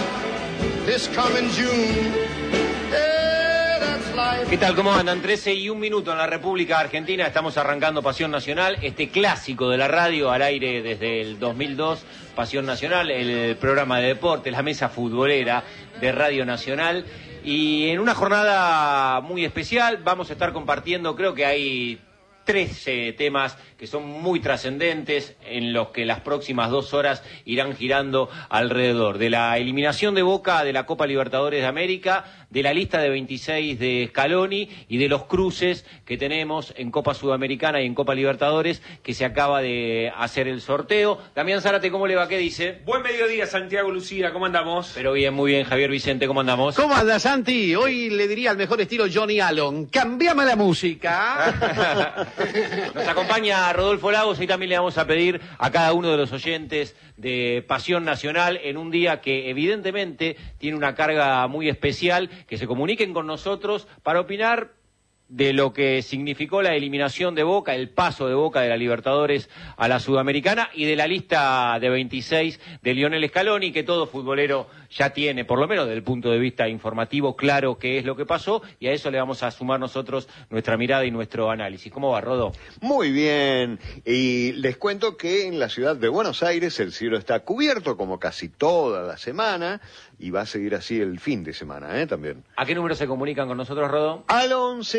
this coming June. Yeah, that's life. ¿Qué tal? ¿Cómo andan? 13:01 en la República Argentina. Estamos arrancando Pasión Nacional, este clásico de la radio al aire desde el 2002. Pasión Nacional, el programa de deportes, la mesa futbolera de Radio Nacional. Y en una jornada muy especial vamos a estar compartiendo, creo que hay 13 temas que son muy trascendentes, en los que las próximas 2 horas irán girando alrededor de la eliminación de Boca de la Copa Libertadores de América, de la lista de 26 de Scaloni y de los cruces que tenemos en Copa Sudamericana y en Copa Libertadores, que se acaba de hacer el sorteo. Damián Zárate, ¿cómo le va? ¿Qué dice? Buen mediodía, Santiago, Lucía, ¿cómo andamos? Pero bien, muy bien. Javier Vicente, ¿cómo andamos? ¿Cómo anda, Santi? Hoy le diría al mejor estilo Johnny Allen, cambiame la música. Nos acompaña Rodolfo Lagos. Hoy también le vamos a pedir a cada uno de los oyentes de Pasión Nacional, en un día que evidentemente tiene una carga muy especial, que se comuniquen con nosotros para opinar de lo que significó la eliminación de Boca, el paso de Boca de la Libertadores a la Sudamericana y de la lista de 26 de Lionel Scaloni, que todo futbolero ya tiene, por lo menos desde el punto de vista informativo, claro qué es lo que pasó, y a eso le vamos a sumar nosotros nuestra mirada y nuestro análisis. ¿Cómo va, Rodó? Muy bien, y les cuento que en la ciudad de Buenos Aires el cielo está cubierto como casi toda la semana, y va a seguir así el fin de semana, también. ¿A qué número se comunican con nosotros, Rodó? Al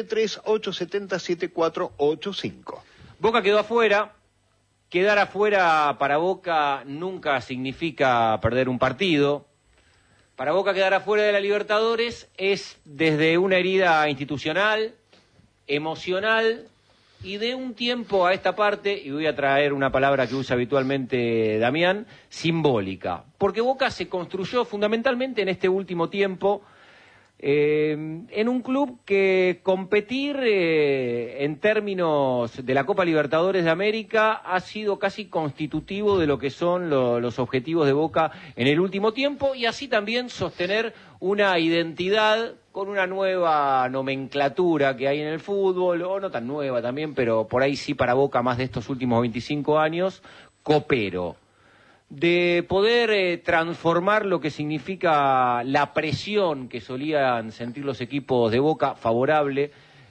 11-3870-7485. Boca quedó afuera. Quedar afuera para Boca nunca significa perder un partido. Para Boca quedar afuera de la Libertadores es desde una herida institucional, emocional y de un tiempo a esta parte, y voy a traer una palabra que usa habitualmente Damián, simbólica. Porque Boca se construyó fundamentalmente en este último tiempo en un club que competir en términos de la Copa Libertadores de América ha sido casi constitutivo de lo que son los objetivos de Boca en el último tiempo, y así también sostener una identidad con una nueva nomenclatura que hay en el fútbol, o no tan nueva también, pero por ahí sí para Boca más de estos últimos 25 años, copero. De poder transformar lo que significa la presión que solían sentir los equipos de Boca favorable,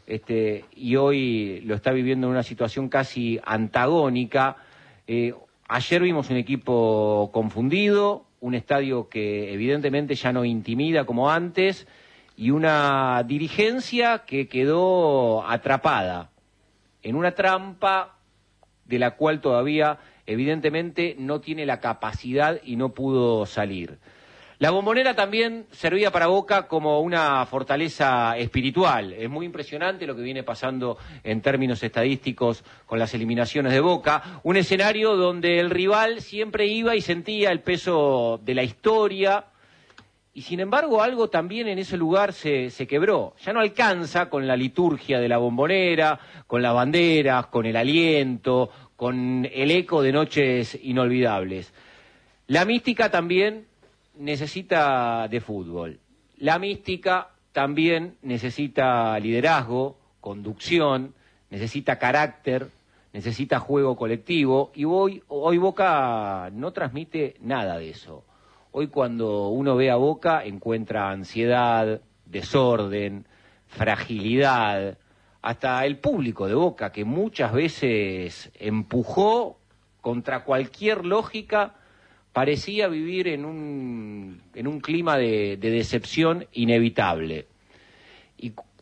y hoy lo está viviendo en una situación casi antagónica. Ayer vimos un equipo confundido, un estadio que evidentemente ya no intimida como antes, y una dirigencia que quedó atrapada en una trampa de la cual todavía evidentemente no tiene la capacidad y no pudo salir. La Bombonera también servía para Boca como una fortaleza espiritual. Es muy impresionante lo que viene pasando en términos estadísticos con las eliminaciones de Boca. Un escenario donde el rival siempre iba y sentía el peso de la historia, y sin embargo algo también en ese lugar se quebró. Ya no alcanza con la liturgia de la Bombonera, con las banderas, con el aliento, con el eco de noches inolvidables. La mística también necesita de fútbol. La mística también necesita liderazgo, conducción, necesita carácter, necesita juego colectivo, y hoy Boca no transmite nada de eso. Hoy cuando uno ve a Boca encuentra ansiedad, desorden, fragilidad. Hasta el público de Boca, que muchas veces empujó contra cualquier lógica, parecía vivir en un clima de decepción inevitable. Y